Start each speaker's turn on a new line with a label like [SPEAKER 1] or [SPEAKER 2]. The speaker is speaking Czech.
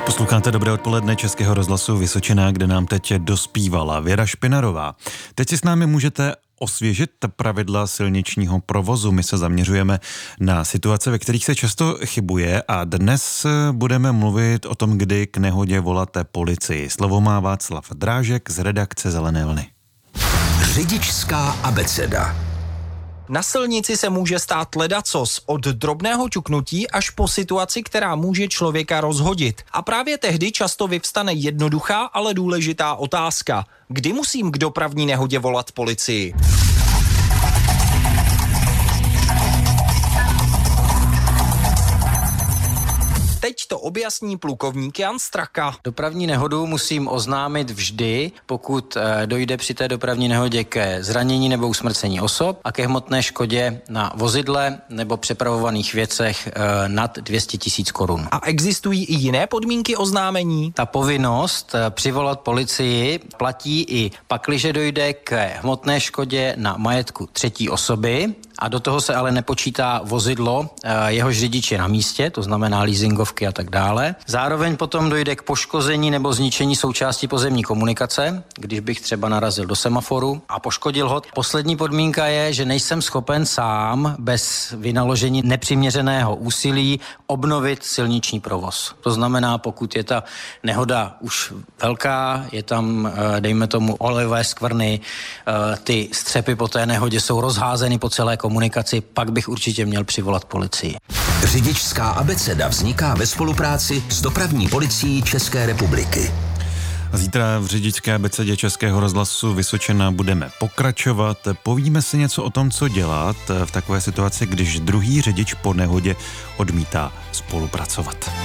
[SPEAKER 1] Posloucháte Dobré odpoledne Českého rozhlasu Vysočina, kde nám teď dospívala Věra Špinarová. Teď si s námi můžete osvěžit pravidla silničního provozu. My se zaměřujeme na situace, ve kterých se často chybuje, a dnes budeme mluvit o tom, kdy k nehodě volat policii. Slovo má Václav Drážek z redakce Zelené vlny.
[SPEAKER 2] Řidičská abeceda.
[SPEAKER 3] Na silnici se může stát ledacos, od drobného ťuknutí až po situaci, která může člověka rozhodit. A právě tehdy často vyvstane jednoduchá, ale důležitá otázka. Kdy musím k dopravní nehodě volat policii? Teď to objasní plukovník Jan Straka.
[SPEAKER 4] Dopravní nehodu musím oznámit vždy, pokud dojde při té dopravní nehodě ke zranění nebo usmrcení osob a ke hmotné škodě na vozidle nebo přepravovaných věcech nad 200 000 korun.
[SPEAKER 3] A existují i jiné podmínky oznámení?
[SPEAKER 4] Ta povinnost přivolat policii platí i pakliže dojde k hmotné škodě na majetku třetí osoby, a do toho se ale nepočítá vozidlo, jehož řidič je na místě, to znamená leasingovky a tak dále. Zároveň potom dojde k poškození nebo zničení součástí pozemní komunikace, když bych třeba narazil do semaforu a poškodil ho. Poslední podmínka je, že nejsem schopen sám bez vynaložení nepřiměřeného úsilí obnovit silniční provoz. To znamená, pokud je ta nehoda už velká, je tam, dejme tomu, olejové skvrny, ty střepy po té nehodě jsou rozházeny po celé komunikaci, pak bych určitě měl přivolat policii.
[SPEAKER 2] Řidičská abeceda vzniká ve spolupráci s dopravní policií České republiky.
[SPEAKER 1] Zítra v řidičské abecedě Českého rozhlasu Vysočina budeme pokračovat. Povíme si něco o tom, co dělat v takové situaci, když druhý řidič po nehodě odmítá spolupracovat.